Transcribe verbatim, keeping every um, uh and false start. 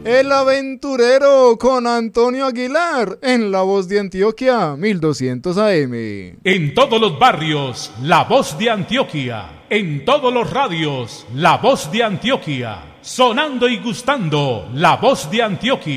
El Aventurero con Antonio Aguilar en La Voz de Antioquia mil doscientos A M. En todos los barrios, La Voz de Antioquia. En todos los radios, La Voz de Antioquia. Sonando y gustando, La Voz de Antioquia.